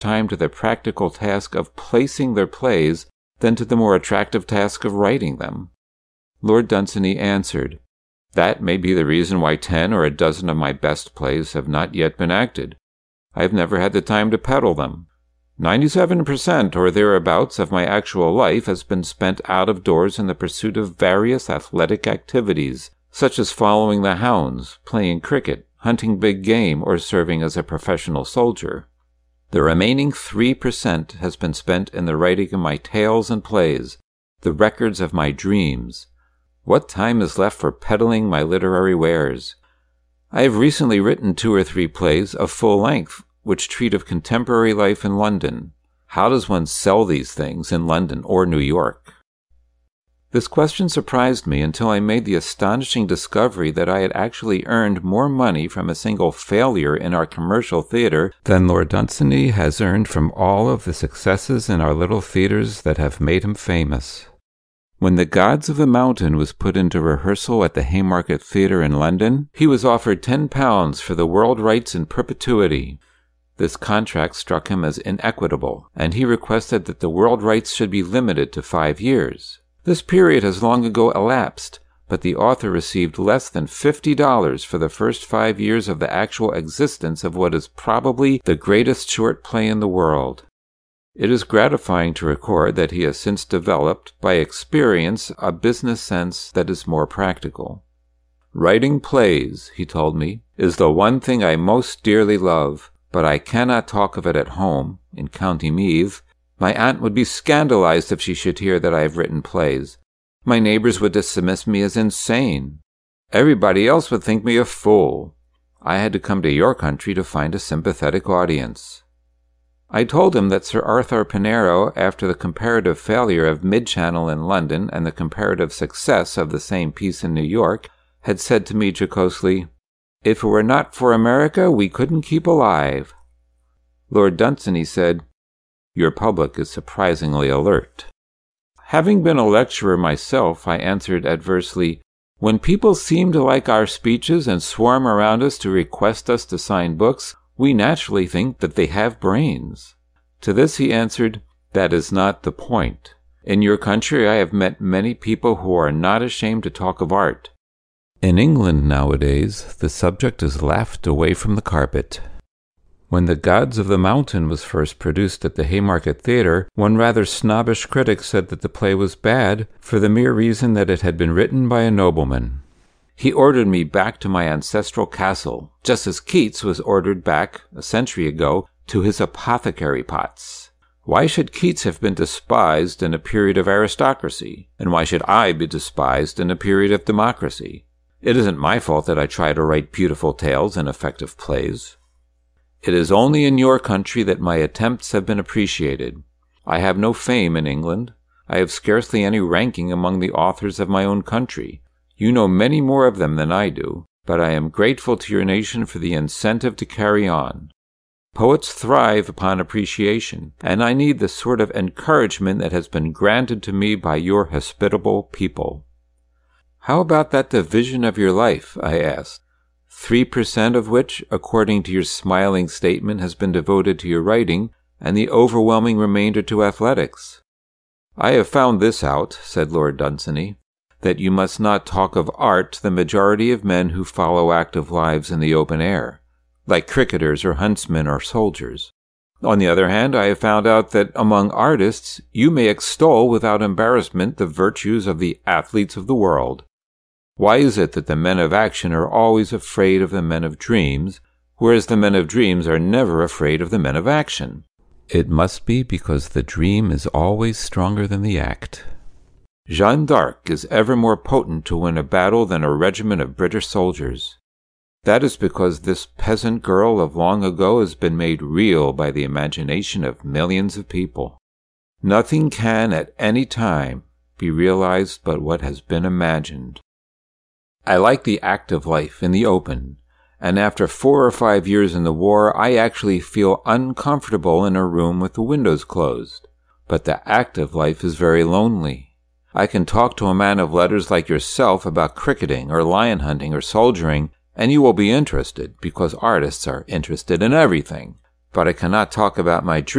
time to the practical task of placing their plays than to the more attractive task of writing them. Lord Dunsany answered, "That may be the reason why 10 or a dozen of my best plays have not yet been acted. I have never had the time to peddle them. 97% or thereabouts of my actual life has been spent out of doors in the pursuit of various athletic activities, such as following the hounds, playing cricket, hunting big game, or serving as a professional soldier. The remaining 3% has been spent in the writing of my tales and plays, the records of my dreams. What time is left for peddling my literary wares? I have recently written 2 or 3 plays of full length, which treat of contemporary life in London. How does one sell these things in London or New York?" This question surprised me until I made the astonishing discovery that I had actually earned more money from a single failure in our commercial theatre than Lord Dunsany has earned from all of the successes in our little theatres that have made him famous. When The Gods of the Mountain was put into rehearsal at the Haymarket Theatre in London, he was offered £10 for the world rights in perpetuity. This contract struck him as inequitable, and he requested that the world rights should be limited to 5 years. This period has long ago elapsed, but the author received less than $50 for the first 5 years of the actual existence of what is probably the greatest short play in the world. It is gratifying to record that he has since developed, by experience, a business sense that is more practical. "Writing plays," he told me, "is the one thing I most dearly love, but I cannot talk of it at home, in County Meath. My aunt would be scandalized if she should hear that I have written plays. My neighbors would dismiss me as insane. Everybody else would think me a fool. I had to come to your country to find a sympathetic audience." I told him that Sir Arthur Pinero, after the comparative failure of Mid-Channel in London and the comparative success of the same piece in New York, had said to me jocosely, "If it were not for America, we couldn't keep alive." Lord Dunsany said, "Your public is surprisingly alert." Having been a lecturer myself, I answered adversely, "When people seem to like our speeches and swarm around us to request us to sign books, we naturally think that they have brains." To this he answered, "That is not the point. In your country I have met many people who are not ashamed to talk of art. In England nowadays the subject is laughed away from the carpet." When The Gods of the Mountain was first produced at the Haymarket Theatre, one rather snobbish critic said that the play was bad for the mere reason that it had been written by a nobleman. He ordered me back to my ancestral castle, just as Keats was ordered back, a century ago, to his apothecary pots. Why should Keats have been despised in a period of aristocracy, and why should I be despised in a period of democracy? It isn't my fault that I try to write beautiful tales and effective plays. It is only in your country that my attempts have been appreciated. I have no fame in England. I have scarcely any ranking among the authors of my own country. You know many more of them than I do, but I am grateful to your nation for the incentive to carry on. Poets thrive upon appreciation, and I need the sort of encouragement that has been granted to me by your hospitable people." "How about that division of your life?" I asked. 3% of which, according to your smiling statement, has been devoted to your writing, and the overwhelming remainder to athletics." "I have found this out," said Lord Dunsany, "that you must not talk of art to the majority of men who follow active lives in the open air, like cricketers or huntsmen or soldiers. On the other hand, I have found out that among artists you may extol without embarrassment the virtues of the athletes of the world. Why is it that the men of action are always afraid of the men of dreams, whereas the men of dreams are never afraid of the men of action? It must be because the dream is always stronger than the act. Jeanne d'Arc is ever more potent to win a battle than a regiment of British soldiers. That is because this peasant girl of long ago has been made real by the imagination of millions of people. Nothing can at any time be realized but what has been imagined. I like the active life in the open, and after 4 or 5 years in the war, I actually feel uncomfortable in a room with the windows closed. But the active life is very lonely. I can talk to a man of letters like yourself about cricketing or lion hunting or soldiering, and you will be interested, because artists are interested in everything. but I cannot talk about my